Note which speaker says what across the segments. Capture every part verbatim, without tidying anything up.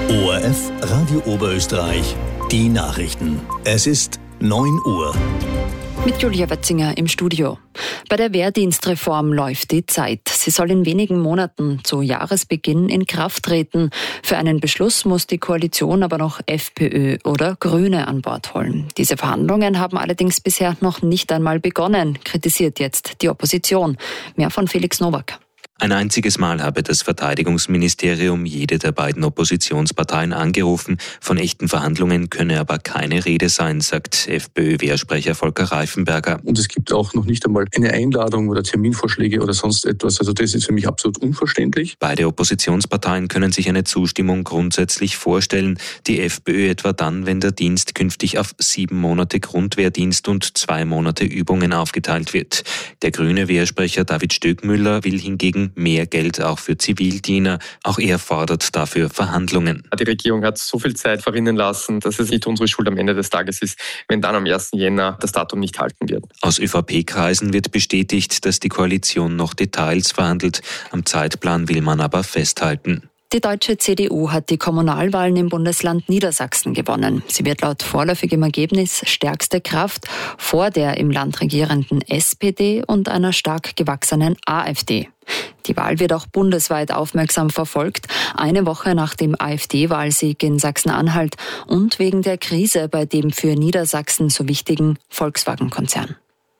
Speaker 1: O R F Radio Oberösterreich, die Nachrichten. Es ist neun Uhr.
Speaker 2: Mit Julia Wetzinger im Studio. Bei der Wehrdienstreform läuft die Zeit. Sie soll in wenigen Monaten zu Jahresbeginn in Kraft treten. Für einen Beschluss muss die Koalition aber noch FPÖ oder Grüne an Bord holen. Diese Verhandlungen haben allerdings bisher noch nicht einmal begonnen, kritisiert jetzt die Opposition. Mehr von Felix Nowak.
Speaker 3: Ein einziges Mal habe das Verteidigungsministerium jede der beiden Oppositionsparteien angerufen. Von echten Verhandlungen könne aber keine Rede sein, sagt FPÖ-Wehrsprecher Volker Reifenberger.
Speaker 4: Und es gibt auch noch nicht einmal eine Einladung oder Terminvorschläge oder sonst etwas. Also das ist für mich absolut unverständlich.
Speaker 3: Beide Oppositionsparteien können sich eine Zustimmung grundsätzlich vorstellen. Die FPÖ etwa dann, wenn der Dienst künftig auf sieben Monate Grundwehrdienst und zwei Monate Übungen aufgeteilt wird. Der grüne Wehrsprecher David Stöckmüller will hingegen mehr Geld auch für Zivildiener. Auch er fordert dafür Verhandlungen.
Speaker 5: Die Regierung hat so viel Zeit verrinnen lassen, dass es nicht unsere Schuld am Ende des Tages ist, wenn dann am ersten Jänner das Datum nicht halten wird.
Speaker 3: Aus ÖVP-Kreisen wird bestätigt, dass die Koalition noch Details verhandelt. Am Zeitplan will man aber festhalten.
Speaker 2: Die deutsche C D U hat die Kommunalwahlen im Bundesland Niedersachsen gewonnen. Sie wird laut vorläufigem Ergebnis stärkste Kraft vor der im Land regierenden S P D und einer stark gewachsenen AfD. Die Wahl wird auch bundesweit aufmerksam verfolgt, eine Woche nach dem AfD-Wahlsieg in Sachsen-Anhalt und wegen der Krise bei dem für Niedersachsen so wichtigen Volkswagen-Konzern.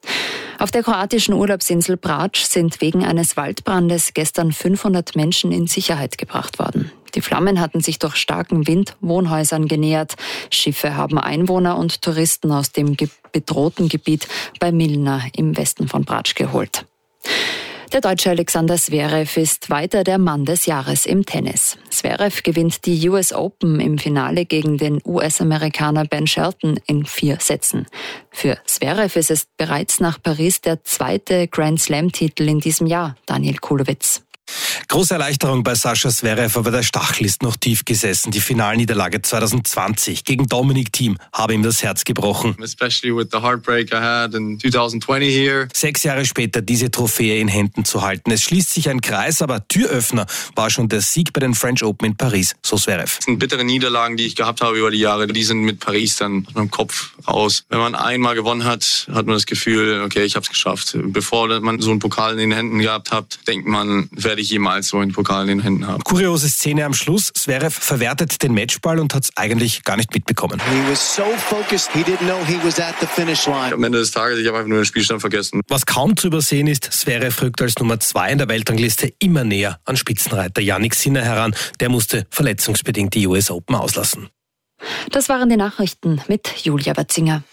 Speaker 2: Auf der kroatischen Urlaubsinsel Brač sind wegen eines Waldbrandes gestern fünfhundert Menschen in Sicherheit gebracht worden. Die Flammen hatten sich durch starken Wind Wohnhäusern genähert. Schiffe haben Einwohner und Touristen aus dem bedrohten Gebiet bei Milna im Westen von Brač geholt. Der Deutsche Alexander Zverev ist weiter der Mann des Jahres im Tennis. Zverev gewinnt die U S Open im Finale gegen den U S-Amerikaner Ben Shelton in vier Sätzen. Für Zverev ist es bereits nach Paris der zweite Grand-Slam-Titel in diesem Jahr, Daniel Kulowitz.
Speaker 6: Große Erleichterung bei Sascha Zverev, aber der Stachel ist noch tief gesessen. Die Finalniederlage zwanzig zwanzig gegen Dominic Thiem habe ihm das Herz gebrochen.
Speaker 7: Especially with the heartbreak I had in twenty twenty here.
Speaker 6: Sechs Jahre später diese Trophäe in Händen zu halten. Es schließt sich ein Kreis, aber Türöffner war schon der Sieg bei den French Open in Paris, so Zverev.
Speaker 7: Das sind bittere Niederlagen, die ich gehabt habe über die Jahre. Die sind mit Paris dann im Kopf raus. Wenn man einmal gewonnen hat, hat man das Gefühl, okay, ich habe es geschafft. Bevor man so einen Pokal in den Händen gehabt hat, denkt man, werde ich jemals so einen Pokal in den Händen haben.
Speaker 6: Kuriose Szene am Schluss. Zverev verwertet den Matchball und hat es eigentlich gar nicht mitbekommen.
Speaker 8: He was so focused, he didn't know he was at the finish line.
Speaker 7: Am Ende des Tages, ich habe einfach nur den Spielstand vergessen.
Speaker 6: Was kaum zu übersehen ist, Zverev rückt als Nummer zwei in der Weltrangliste immer näher an Spitzenreiter Jannik Sinner heran. Der musste verletzungsbedingt die U S Open auslassen.
Speaker 2: Das waren die Nachrichten mit Julia Wetzinger.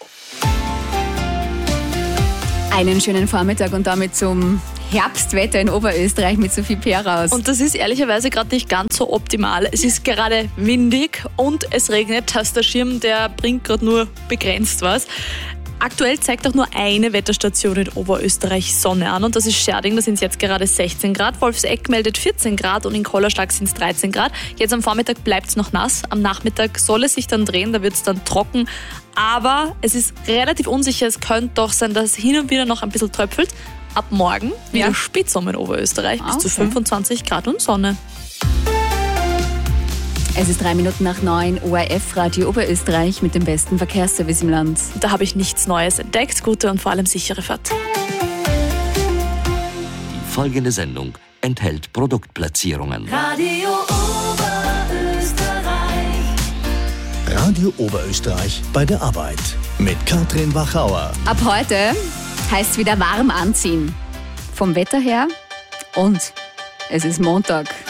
Speaker 9: Einen schönen Vormittag und damit zum Herbstwetter in Oberösterreich mit Sophie Peraus.
Speaker 10: Und das ist ehrlicherweise gerade nicht ganz so optimal. Es ist gerade windig und es regnet. Das der Schirm, der bringt gerade nur begrenzt was. Aktuell zeigt auch nur eine Wetterstation in Oberösterreich Sonne an und das ist Scherding, da sind es jetzt gerade sechzehn Grad. Wolfseck meldet vierzehn Grad und in Kollerschlag sind es dreizehn Grad. Jetzt am Vormittag bleibt es noch nass, am Nachmittag soll es sich dann drehen, da wird es dann trocken. Aber es ist relativ unsicher, es könnte doch sein, dass es hin und wieder noch ein bisschen tröpfelt. Ab morgen wieder ja. Spätsommer in Oberösterreich,
Speaker 9: okay.
Speaker 10: bis zu fünfundzwanzig Grad und Sonne.
Speaker 9: Es ist drei Minuten nach neun, O R F Radio Oberösterreich mit dem besten Verkehrsservice im Land.
Speaker 10: Da habe ich nichts Neues entdeckt, gute und vor allem sichere Fahrt.
Speaker 11: Die folgende Sendung enthält Produktplatzierungen.
Speaker 12: Radio Oberösterreich.
Speaker 1: Radio Oberösterreich bei der Arbeit mit Katrin Wachauer.
Speaker 9: Ab heute heißt es wieder warm anziehen. Vom Wetter her und es ist Montag.